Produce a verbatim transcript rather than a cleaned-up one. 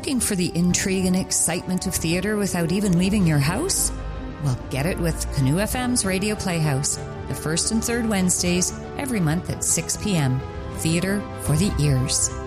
Looking for the intrigue and excitement of theatre without even leaving your house? Well, get it with Canoe F M's Radio Playhouse, the first and third Wednesdays every month at six p.m. Theatre for the ears.